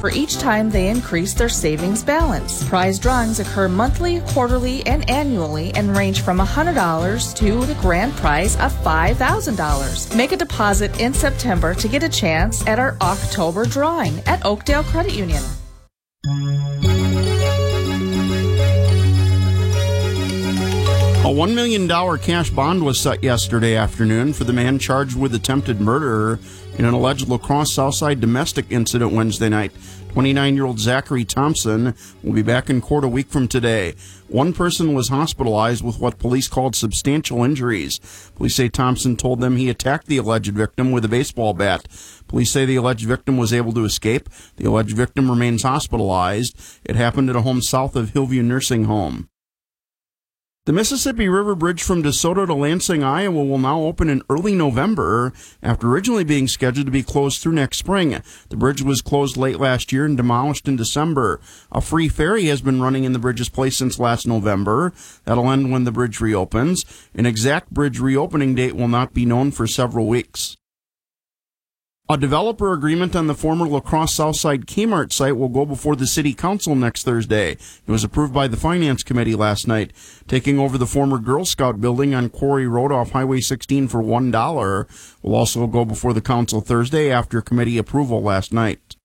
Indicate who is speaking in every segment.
Speaker 1: for each time they increase their savings balance. Prize drawings occur monthly, quarterly, and annually and range from $100 to the grand prize of $5,000. Make a deposit in September to get a chance at our October drawing at Oakdale Credit Union.
Speaker 2: A $1 million cash bond was set yesterday afternoon for the man charged with attempted murder in an alleged La Crosse Southside domestic incident Wednesday night. 29-year-old Zachary Thompson will be back in court a week from today. One person was hospitalized with what police called substantial injuries. Police say Thompson told them he attacked the alleged victim with a baseball bat. Police say the alleged victim was able to escape. The alleged victim remains hospitalized. It happened at a home south of Hillview Nursing Home. The Mississippi River Bridge from DeSoto to Lansing, Iowa will now open in early November after originally being scheduled to be closed through next spring. The bridge was closed late last year and demolished in December. A free ferry has been running in the bridge's place since last November. That'll end when the bridge reopens. An exact bridge reopening date will not be known for several weeks. A developer agreement on the former La Crosse Southside Kmart site will go before the City Council next Thursday. It was approved by the Finance Committee last night. Taking over the former Girl Scout building on Quarry Road off Highway 16 for $1 will also go before the Council Thursday after committee approval last night.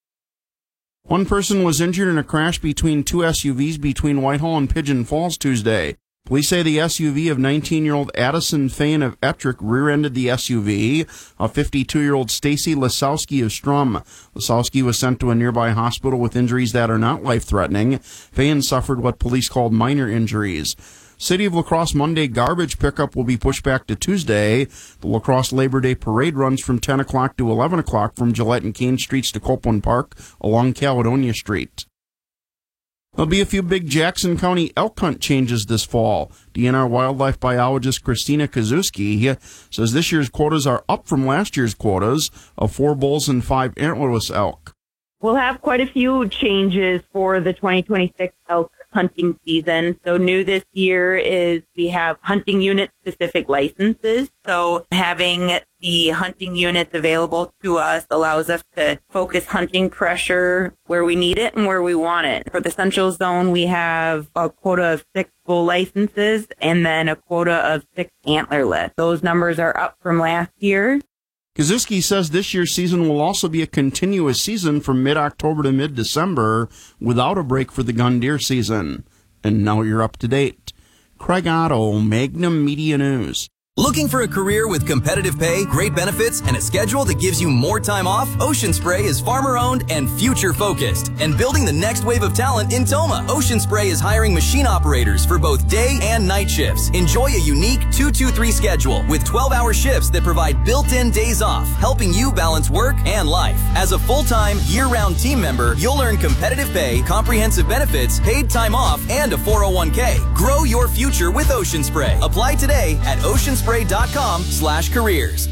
Speaker 2: One person was injured in a crash between two SUVs between Whitehall and Pigeon Falls Tuesday. Police say the SUV of 19-year-old Addison Fain of Ettrick rear-ended the SUV of 52-year-old Stacy Lasowski of Strum. Lasowski was sent to a nearby hospital with injuries that are not life-threatening. Fain suffered what police called minor injuries. City of La Crosse Monday garbage pickup will be pushed back to Tuesday. The La Crosse Labor Day Parade runs from 10 o'clock to 11 o'clock from Gillette and Kane Streets to Copeland Park along Caledonia Street. There'll be a few big Jackson County elk hunt changes this fall. DNR wildlife biologist Christina Kazuski says this year's quotas are up from last year's quotas of 4 bulls and 5 antlerless elk.
Speaker 3: We'll have quite a few changes for the 2026 elk hunting season. So new this year is we have hunting unit specific licenses. So having the hunting units available to us allows us to focus hunting pressure where we need it and where we want it. For the Central Zone, we have a quota of 6 bull licenses and then a quota of 6 antlerless. Those numbers are up from last year.
Speaker 2: Kazuski says this year's season will also be a continuous season from mid-October to mid-December without a break for the gun deer season. And now you're up to date. Craig Otto, Magnum Media News.
Speaker 4: Looking for a career with competitive pay, great benefits, and a schedule that gives you more time off? Ocean Spray is farmer-owned and future-focused and building the next wave of talent in Toma. Ocean Spray is hiring machine operators for both day and night shifts. Enjoy a unique 2-2-3 schedule with 12-hour shifts that provide built-in days off, helping you balance work and life. As a full-time, year-round team member, you'll earn competitive pay, comprehensive benefits, paid time off, and a 401k. Grow your future with Ocean Spray. Apply today at oceanspray.com/careers.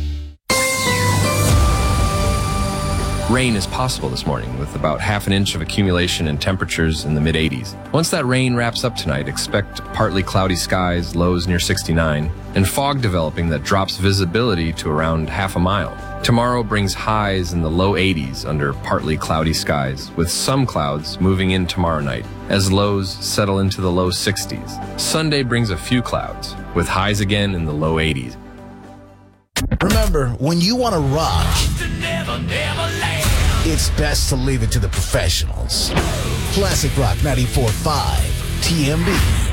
Speaker 5: Rain is possible this morning with about half an inch of accumulation and temperatures in the mid-80s. Once that rain wraps up tonight, expect partly cloudy skies, lows near 69, and fog developing that drops visibility to around half a mile. Tomorrow brings highs in the low 80s under partly cloudy skies, with some clouds moving in tomorrow night as lows settle into the low 60s. Sunday brings a few clouds, with highs again in the low 80s.
Speaker 6: Remember, when you want to rock, it's best to leave it to the professionals. Classic Rock 94.5, TMB.